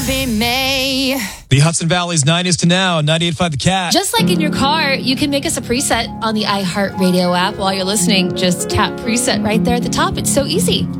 be me. The Hudson Valley's 90s to now, 98.5 The Cat. Just like in your car, you can make us a preset on the iHeartRadio app while you're listening. Just tap preset right there at the top. It's so easy.